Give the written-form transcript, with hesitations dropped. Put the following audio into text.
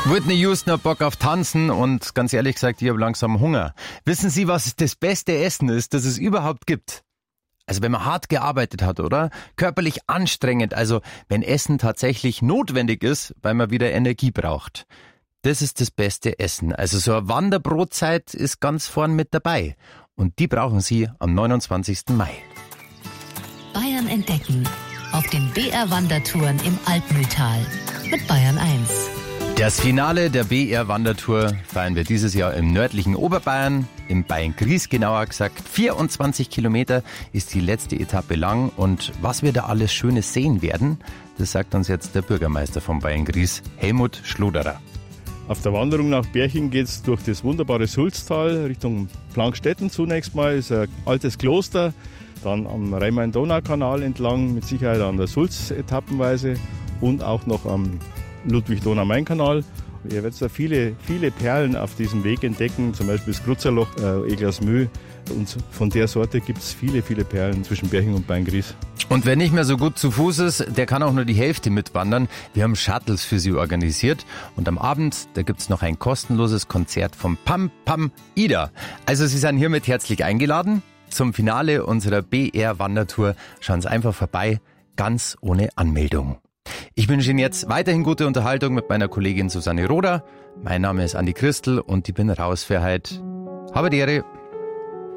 Whitney Houston hat Bock auf Tanzen und ganz ehrlich gesagt, ich habe langsam Hunger. Wissen Sie, was das beste Essen ist, das es überhaupt gibt? Also wenn man hart gearbeitet hat, oder? Körperlich anstrengend, also wenn Essen tatsächlich notwendig ist, weil man wieder Energie braucht. Das ist das beste Essen. Also so eine Wanderbrotzeit ist ganz vorn mit dabei. Und die brauchen Sie am 29. Mai. Bayern entdecken. Auf den BR-Wandertouren im Alpmühltal. Mit Bayern 1. Das Finale der BR-Wandertour feiern wir dieses Jahr im nördlichen Oberbayern, im Beingries genauer gesagt. 24 Kilometer ist die letzte Etappe lang und was wir da alles Schönes sehen werden, das sagt uns jetzt der Bürgermeister von Beingries, Helmut Schloderer. Auf der Wanderung nach Berching geht es durch das wunderbare Sulztal Richtung Plankstetten zunächst mal. Das ist ein altes Kloster, dann am Rhein-Main-Donau-Kanal entlang, mit Sicherheit an der Sulz etappenweise und auch noch am Ludwig-Donau-Main-Kanal. Ihr werdet da viele Perlen auf diesem Weg entdecken, zum Beispiel das Grutzerloch, Eglersmühl. Und von der Sorte gibt es viele Perlen zwischen Berching und Beingries. Und wer nicht mehr so gut zu Fuß ist, der kann auch nur die Hälfte mitwandern. Wir haben Shuttles für Sie organisiert. Und am Abend, da gibt's noch ein kostenloses Konzert vom Pam Pam Ida. Also Sie sind hiermit herzlich eingeladen zum Finale unserer BR-Wandertour. Schauen Sie einfach vorbei, ganz ohne Anmeldung. Ich wünsche Ihnen jetzt weiterhin gute Unterhaltung mit meiner Kollegin Susanne Roder. Mein Name ist Andi Christel und ich bin raus für heute. Habe die Ehre.